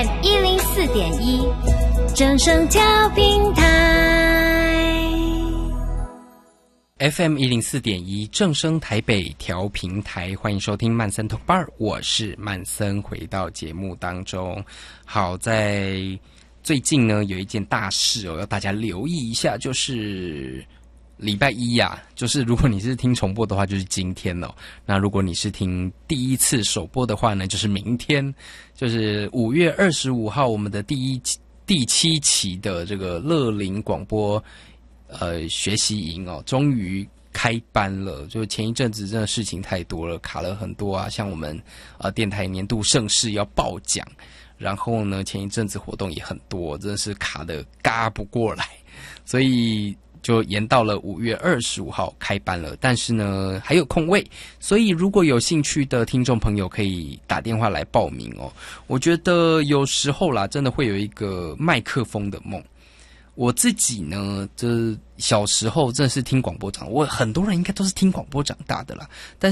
FM 104.1正声调频台。 FM 104.1正声台北调频台，欢迎收听曼森 Talk Bar， 我是曼森，回到节目当中。好，在最近呢有一件大事要大家留意一下，就是礼拜一就是如果你是听重播的话，就是今天哦。那如果你是听第一次首播的话呢，就是明天，就是5月25号，我们的第7期的这个乐龄广播学习营终于开班了。就前一阵子真的事情太多了，卡了很多像我们电台年度盛事要报奖，然后呢前一阵子活动也很多，真的是卡得嘎不过来，所以就延到了5月25号开班了。但是呢还有空位，所以如果有兴趣的听众朋友可以打电话来报名哦。我觉得有时候啦，真的会有一个麦克风的梦。我自己呢，这小时候真的是听广播长，很多人应该都是听广播长大的啦，但